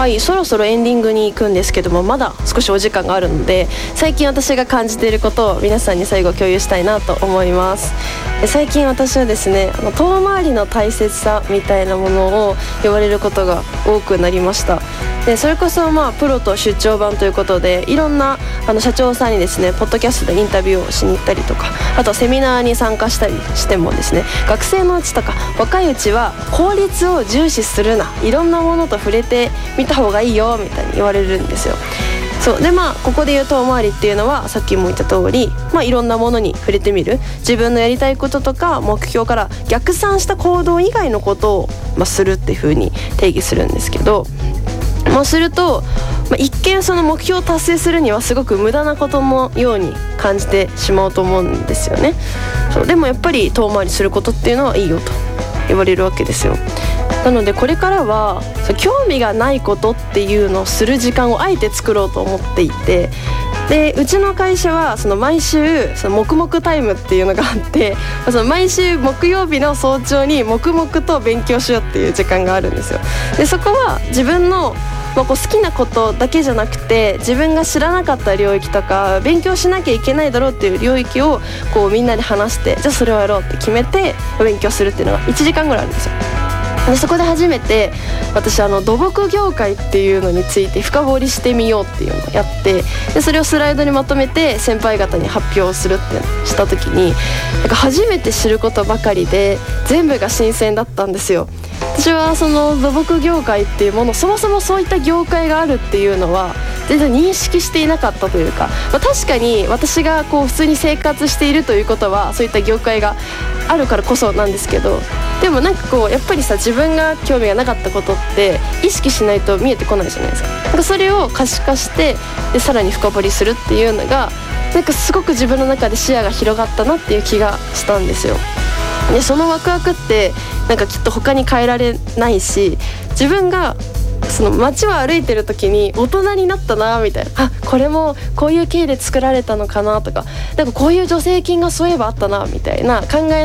はい、そろそろエンディングに行くんですけども、まだ少しお時間があるので、最近私が感じていることを皆さんに最後共有したいなと思います。最近私はですね、遠回りの大切さみたいなものを言われることが多くなりました。でそれこそプロと出張版ということで、いろんな社長さんにですねポッドキャストでインタビューをしに行ったりとか、あとセミナーに参加したりしてもですね、学生のうちとか若いうちは効率を重視するな、いろんなものと触れてみた方がいいよみたいに言われるんですよ。そうでここで言う遠回りっていうのは、さっきも言った通り、いろんなものに触れてみる、自分のやりたいこととか目標から逆算した行動以外のことを、するっていう風に定義するんですけど、すると、一見その目標を達成するにはすごく無駄なことのように感じてしまうと思うんですよね。そうでもやっぱり遠回りすることっていうのはいいよと言われるわけですよ。なのでこれからは興味がないことっていうのをする時間をあえて作ろうと思っていて、でうちの会社は毎週黙々タイムっていうのがあって、毎週木曜日の早朝に黙々と勉強しようっていう時間があるんですよ。でそこは自分の好きなことだけじゃなくて、自分が知らなかった領域とか勉強しなきゃいけないだろうっていう領域をみんなで話して、じゃあそれをやろうって決めて勉強するっていうのが1時間ぐらいあるんですよ。でそこで初めて私土木業界っていうのについて深掘りしてみようっていうのをやって、でそれをスライドにまとめて先輩方に発表するってした時に、初めて知ることばかりで全部が新鮮だったんですよ。私は土木業界っていうもの、そもそもそういった業界があるっていうのは全然認識していなかったというか、確かに私が普通に生活しているということはそういった業界があるからこそなんですけど、でもやっぱり自分が興味がなかったことって意識しないと見えてこないじゃないですか。それを可視化してでさらに深掘りするっていうのがすごく自分の中で視野が広がったなっていう気がしたんですよ。でそのワクワクってきっと他に変えられないし、自分が街を歩いてる時に大人になったなみたいな、これもこういう経緯で作られたのかなとか、こういう助成金がそういえばあったなみたいな考え